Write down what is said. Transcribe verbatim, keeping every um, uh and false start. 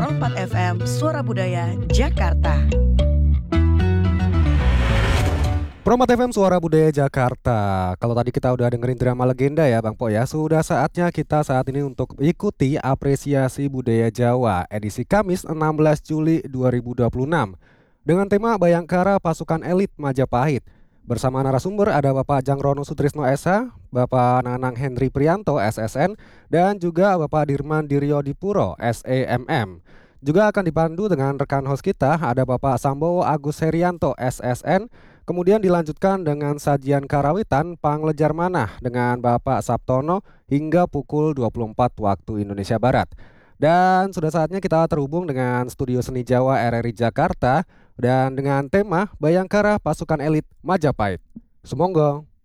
nol empat F M Suara Budaya Jakarta. Promat F M Suara Budaya Jakarta. Kalau tadi kita udah dengerin drama legenda ya Bang Po ya, sudah saatnya kita saat ini untuk ikuti apresiasi budaya Jawa edisi Kamis enam belas Juli dua ribu dua puluh enam dengan tema Bayangkara Pasukan Elit Majapahit. Bersama narasumber ada Bapak Jangrono Sutrisno S H, Bapak Nanang Henry Prianto S S N, dan juga Bapak Dirman Diryodipuro S E M M. Juga akan dipandu dengan rekan host kita ada Bapak Sambowo Agus Herianto S S N. Kemudian dilanjutkan dengan sajian karawitan Panglejar Manah dengan Bapak Sabtono hingga pukul dua puluh empat waktu Indonesia Barat. Dan sudah saatnya kita terhubung dengan Studio Seni Jawa R R I Jakarta dan dengan tema Bayangkara Pasukan Elit Majapahit. Sumonggo.